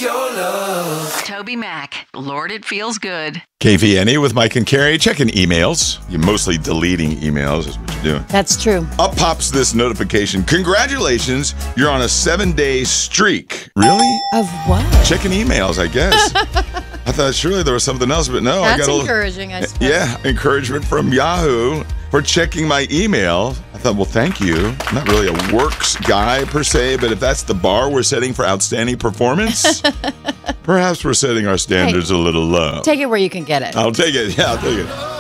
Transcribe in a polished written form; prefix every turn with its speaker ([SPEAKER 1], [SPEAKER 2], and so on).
[SPEAKER 1] your love.
[SPEAKER 2] Toby Mac, Lord, it feels good.
[SPEAKER 3] KVNE with Mike and Carrie, checking emails. You're mostly deleting emails is what you're doing.
[SPEAKER 4] That's true.
[SPEAKER 3] Up pops this notification. Congratulations, you're on a 7-day streak. Really?
[SPEAKER 4] Of what?
[SPEAKER 3] Checking emails, I guess. I thought surely there was something else, but no.
[SPEAKER 4] That's
[SPEAKER 3] I got
[SPEAKER 4] encouraging, I suppose.
[SPEAKER 3] Yeah, encouragement from Yahoo for checking my email. I thought, well, thank you. I'm not really a works guy per se, but if that's the bar we're setting for outstanding performance, perhaps we're setting our standards a little low.
[SPEAKER 4] Take it where you can get it.
[SPEAKER 3] I'll take it. Yeah, I'll take it.